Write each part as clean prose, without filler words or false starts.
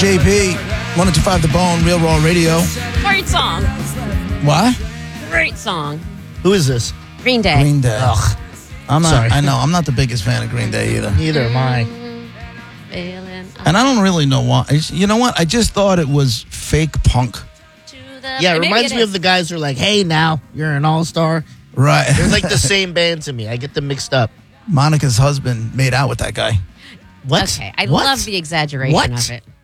JP, 102.5 The Bone, Real Raw Radio. Great song. What? Great song. Who is this? Green Day. Green Day. Ugh. Sorry. I know. I'm not the biggest fan of Green Day either. Neither am I. And I don't really know why. You know what? I just thought it was fake punk. Yeah, it reminds me of the guys who are like, hey, now, you're an all-star. Right. They're like the same band to me. I get them mixed up. Monica's husband made out with that guy. What? Okay, I What? love the exaggeration What? of it.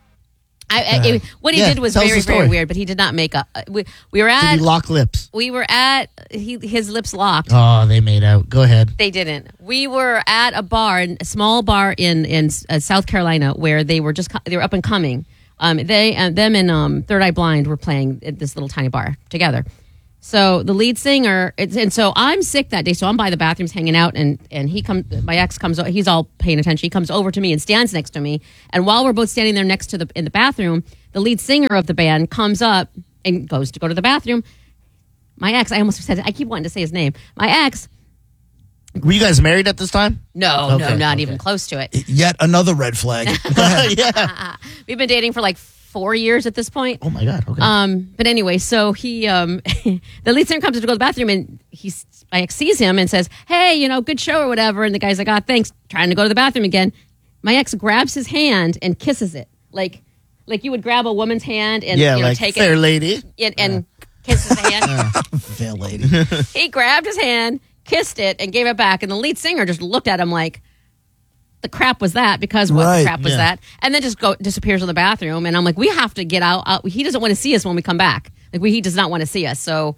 What he Yeah, did was tell us very, the story. very weird, but he did not make up. We were Did at. he lock lips? We were at. His lips locked. Oh, they made out. Go ahead. They didn't. We were at a bar, a small bar in South Carolina, where they were up and coming. Them and Third Eye Blind were playing at this little tiny bar together. So the lead singer, and so I'm sick that day, so I'm by the bathrooms hanging out, and my ex comes, he's all paying attention. He comes over to me and stands next to me, and while we're both standing there in the bathroom, the lead singer of the band comes up and goes to go to the bathroom. My ex, I almost said, I keep wanting to say his name. My ex. Were you guys married at this time? No, Okay, not even close to it. Yet another red flag. Go ahead. Yeah. We've been dating for like 4 years at this point. Oh, my God. Okay. But anyway, so he, the lead singer comes to go to the bathroom, and my ex sees him and says, "Hey, good show or whatever." And the guy's like, "Oh, thanks." Trying to go to the bathroom again. My ex grabs his hand and kisses it, like you would grab a woman's hand and like take fair it lady. and kisses the hand. Fair lady. He grabbed his hand, kissed it, and gave it back. And the lead singer just looked at him like, the crap was that? Because what Right, the crap was yeah. that? And then just disappears in the bathroom. And I'm like, we have to get out. He doesn't want to see us when we come back. He does not want to see us. So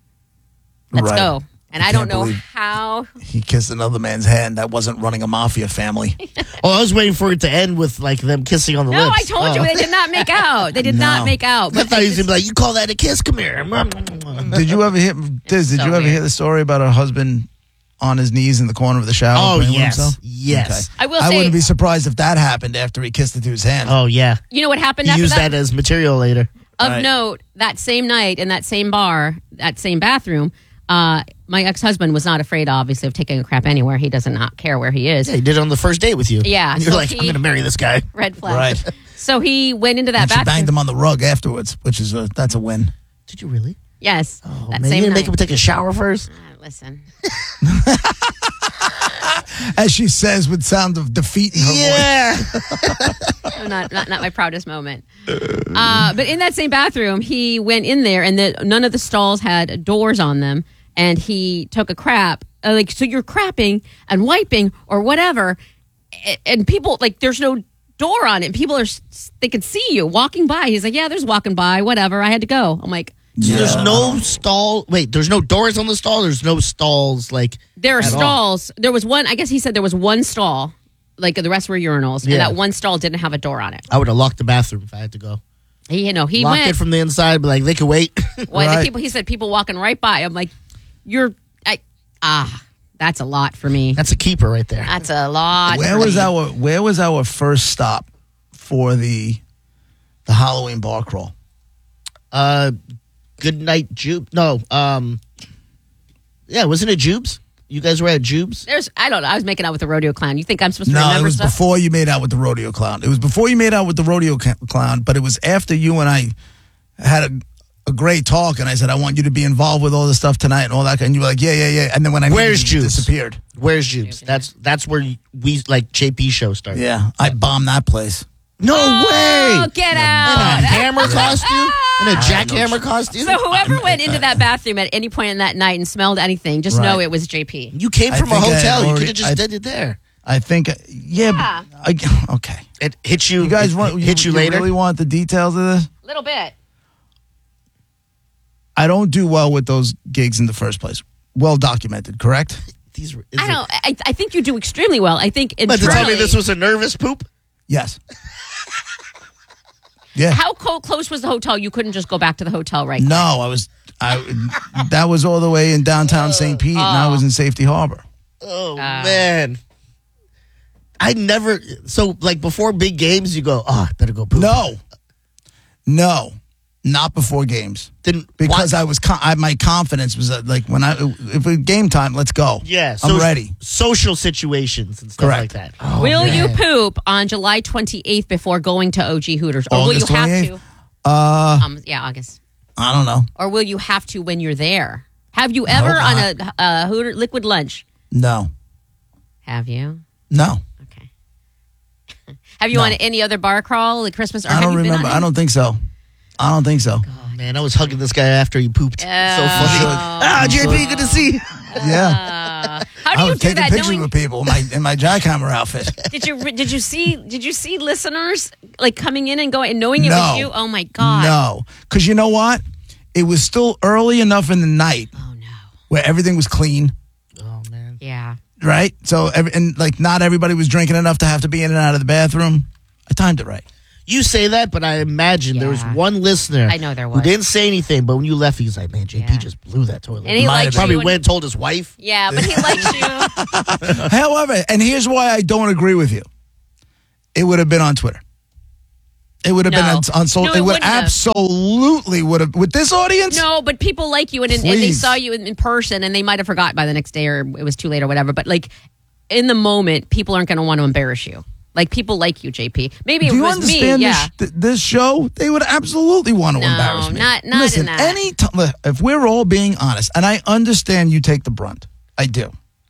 let's Right. go. And I I don't can't know believe- how. He kissed another man's hand that wasn't running a mafia family. Oh, I was waiting for it to end with like them kissing on the No, lips. I told you they did not make out. They did No. not make out. I thought he was going to be like, you call that a kiss? Come here. Did you ever hear, Diz, did so you ever weird. hear the story about her husband on his knees in the corner of the shower? Oh, praying with yes. himself? Yes. Okay. I I wouldn't be surprised if that happened after he kissed the dude's hand. Oh, yeah. You know what happened He after used that? that as material later. Of Right. note, that same night in that same bar, that same bathroom, my ex-husband was not afraid, obviously, of taking a crap anywhere. He does not care where he is. Yeah, he did it on the first date with you. Yeah, And you're so like, he- I'm going to marry this guy. Red flag. Right. So he went into that And she banged bathroom. him on the rug afterwards, which is that's a win. Did you really? Yes. Oh, that man. same You didn't night. make him take a shower first? Listen. As she says with sound of defeat in her voice. Yeah. not my proudest moment. But in that same bathroom, he went in there, and none of the stalls had doors on them, and he took a crap. So you're crapping and wiping or whatever, and people, there's no door on it. People they could see you walking by. He's like, yeah, there's walking by, whatever. I had to go. I'm like, So there's no stall. Wait, there's no doors on the stall? There's no stalls, there are at all? stalls. There was one, I guess he said there was one stall, the rest were urinals, Yeah. and that one stall didn't have a door on it. I would have locked the bathroom if I had to go. He Lock went. it from the inside, but they could wait. Well, Right. he said people walking right by. I'm like, that's a lot for me. That's a keeper right there. That's a lot. Where for was me. our first stop for the Halloween bar crawl? Good night, Jube. No, yeah, wasn't it Jubes? You guys were at Jubes? I don't know. I was making out with the rodeo clown. You think I'm supposed to No, remember it was stuff? before you made out with the rodeo clown. It was before you made out with the rodeo clown, but it was after you and I had a great talk, and I said, I want you to be involved with all this stuff tonight and all that. And you were like, yeah. And then when I Where's needed you, you Juice? disappeared. Where's Jubes? That's where we JP show started. Yeah, I bombed that place. No Oh, way! get In a out. hammer costume? In a jackhammer costume? So whoever went into that bathroom at any point in that night and smelled anything, just know Right. it was JP. You came I from a think I had hotel. You already- could have just did it there. I think, yeah. Okay. It hit you. You guys hit you later. really want the details of this? A little bit. I don't do well with those gigs in the first place. Well documented, correct? I don't. I think you do extremely well. I think But to tell me internally- this was a nervous poop? Yes. Yeah. How close was the hotel? You couldn't just go back to the hotel right No, that was all the way in downtown St. Pete, and I was in Safety Harbor. Oh, man. I never. So, before big games, you go, I better go poop. No. Not before games. Then because I was my confidence was like if it's game time, let's go. Yeah, I'm ready. Social situations and stuff like that. Oh, will you poop on July 28th before going to OG Hooters, or August will you 28th? Have to? August. I don't know. Or will you have to when you're there? Have you ever on a Hooter liquid lunch? No. Have you? No. Okay. Have you on any other bar crawl like Christmas? Or I don't remember. I don't think so. Man, I was hugging this guy after he pooped. So funny. JP, good to see you. Yeah. How do you do taking that? pictures with people in my jackhammer outfit. Did you see listeners like coming in and going and knowing it was you? Oh my God. No, because you know what? It was still early enough in the night. Oh no. Where everything was clean. Oh man. Yeah. Right. So not everybody was drinking enough to have to be in and out of the bathroom. I timed it right. You say that, but I imagine there was one listener. I know there was. Who didn't say anything, but when you left, he was like, "Man, JP just blew that toilet." And he liked probably you went and told his wife. Yeah, but he likes you. However, and here's why I don't agree with you. It would have been on Twitter. It would have been on social. No, it would absolutely would have with this audience. No, but people like you, and they saw you in person, and they might have forgot by the next day, or it was too late, or whatever. But like in the moment, people aren't going to want to embarrass you. Like people like you, JP. Maybe Do it you was understand me. Yeah. this show? They would absolutely want to embarrass me. Not Listen, in that. if we're all being honest, and I understand you take the brunt, I do.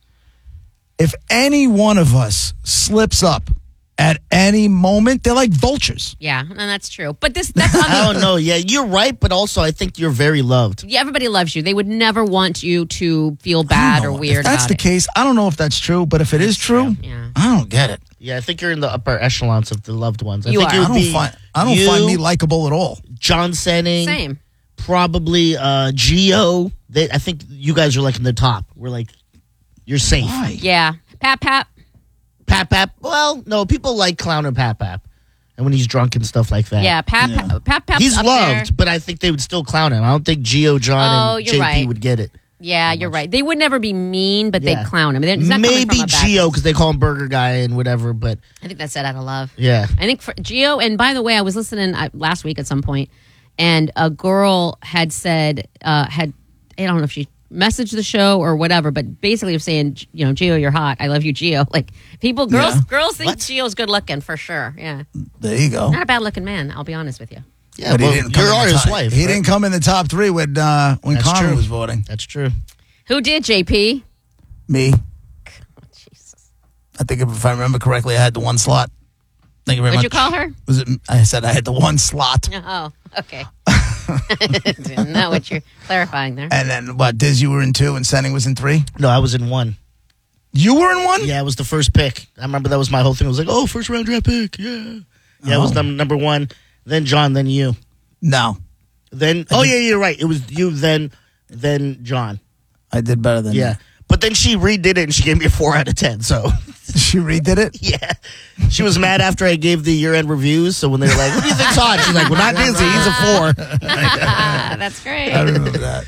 If any one of us slips up at any moment, they're like vultures. Yeah, and that's true. But that's on I don't know. Yeah, you're right, but also I think you're very loved. Yeah, everybody loves you. They would never want you to feel bad or weird. If that's the case, I don't know if that's true, but if it is true, I don't get it. Yeah, I think you're in the upper echelons of the loved ones. I You think are. I don't find me likable at all. John Senning. Same. Probably Gio. I think you guys are like in the top. We're like, you're safe. Why? Yeah. Pap. Pap. Well, no, people like clowning Pap. And when he's drunk and stuff like that. Yeah, Pap. He's up loved, there. but I think they would still clown him. I don't think Gio, John, and JP would get it. Yeah, you're right. They would never be mean, but they'd clown him. It's not maybe coming from a Gio, because they call him Burger Guy and whatever, but... I think that's said out of love. Yeah. I think for Gio, and by the way, I was listening last week at some point, and a girl had said, I don't know if she messaged the show or whatever, but basically was saying, Gio, you're hot. I love you, Gio. Like, girls think Gio's good looking for sure. Yeah. There you go. Not a bad looking man, I'll be honest with you. Yeah, but you're his wife. He didn't come in the top 3 when Carmen was voting. That's true. Who did, JP? Me. Oh, Jesus. I think if I remember correctly, I had the one slot. Thank you very much. What'd you call her? I said I had the one slot. Oh, okay. Didn't know what you're clarifying there. And then Diz, you were in 2 and Senning was in 3? No, I was in 1. You were in 1? Yeah, it was the first pick. I remember that was my whole thing. It was like, first round draft pick. Yeah. Yeah, it was number 1. Then John, then you. No. Then, you're right. It was you, then John. I did better than you. But then she redid it and she gave me a 4 out of 10. So she redid it? Yeah. She was mad after I gave the year-end reviews. So when they were like, "What do you think's hot?" She's like, "Well, not Dizzy. He's a 4." That's great. I remember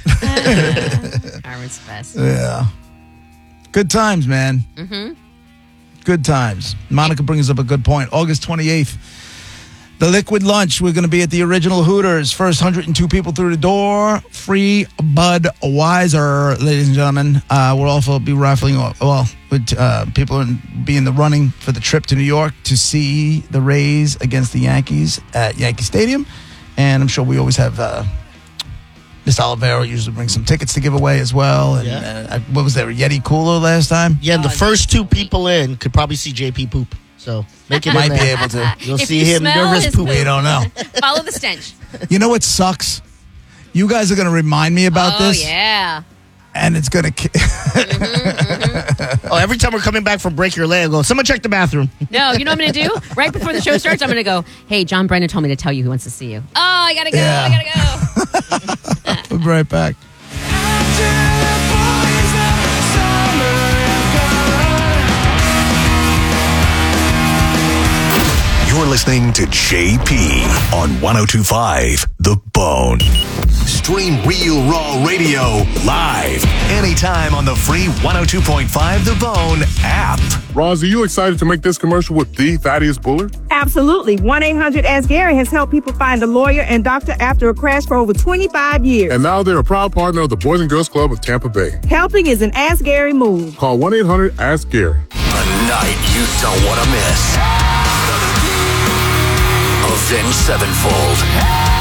that. Carmen's best. Yeah. Good times, man. Mm-hmm. Good times. Monica brings up a good point. August 28th. The Liquid Lunch. We're going to be at the original Hooters. First 102 people through the door. Free Budweiser, ladies and gentlemen. We'll also be raffling, people will be in the running for the trip to New York to see the Rays against the Yankees at Yankee Stadium. And I'm sure we always have Mr. Oliveira usually brings some tickets to give away as well. And what was there, a Yeti cooler last time? Yeah, and the first 2 people in could probably see JP poop. So make it might in be there. able to. You'll see him nervous poop. We don't know. Follow the stench. You know what sucks? You guys are going to remind me about this. Oh, yeah. And it's going to... Oh, every time we're coming back from break your leg, I go, someone check the bathroom. No, you know what I'm going to do? Right before the show starts, I'm going to go, hey, John Brennan told me to tell you he wants to see you. Oh, I got to go. Yeah. I got to go. We'll be right back. You're You're listening to JP on 102.5 The Bone. Stream Real Raw Radio live anytime on the free 102.5 The Bone app. Roz, are you excited to make this commercial with the Thaddeus Bullard? Absolutely. 1-800-ASK-GARY has helped people find a lawyer and doctor after a crash for over 25 years. And now they're a proud partner of the Boys and Girls Club of Tampa Bay. Helping is an Ask Gary move. Call 1-800-ASK-GARY. A night you don't want to miss. Avenged Sevenfold.